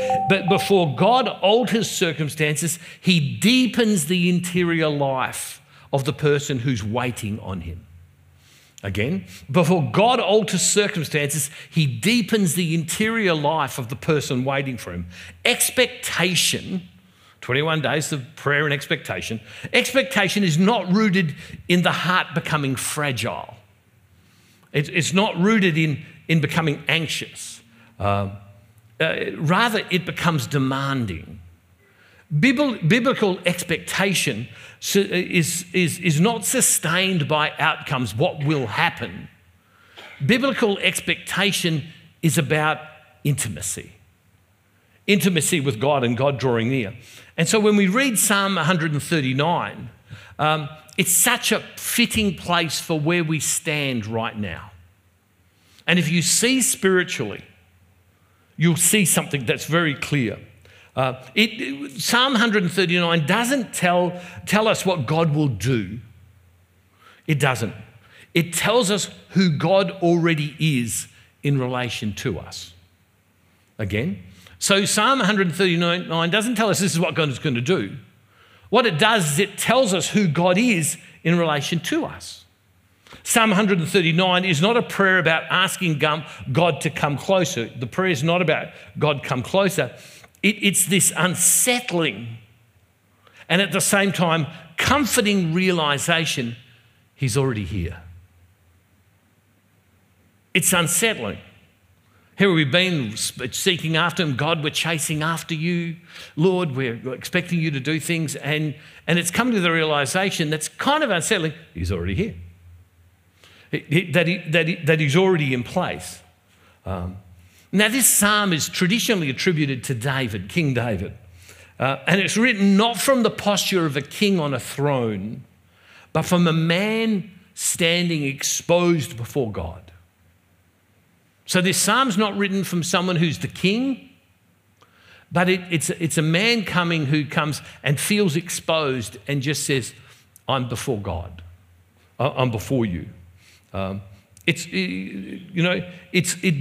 But before God alters circumstances, he deepens the interior life of the person who's waiting on him. Again, before God alters circumstances, he deepens the interior life of the person waiting for him. Expectation, 21 days of prayer and expectation. Expectation is not rooted in the heart becoming fragile. It's not rooted in becoming anxious. Rather, it becomes demanding. Biblical expectation is not sustained by outcomes, what will happen. Biblical expectation is about intimacy. Intimacy with God and God drawing near. And so when we read Psalm 139, it's such a fitting place for where we stand right now. And if you see spiritually, you'll see something that's very clear. Psalm 139 doesn't tell us what God will do. It doesn't. It tells us who God already is in relation to us. Again, so Psalm 139 doesn't tell us this is what God is going to do. What it does is it tells us who God is in relation to us. Psalm 139 is not a prayer about asking God to come closer. The prayer is not about God come closer. It's this unsettling and at the same time comforting realization he's already here. It's unsettling. Here we've been seeking after him. God, we're chasing after you. Lord, we're expecting you to do things. And it's come to the realization that's kind of unsettling. He's already here. That he's already in place. Now, this psalm is traditionally attributed to David, King David. And it's written not from the posture of a king on a throne, but from a man standing exposed before God. So this psalm's not written from someone who's the king, but it's a man coming who comes and feels exposed and just says, I'm before God. I'm before you. It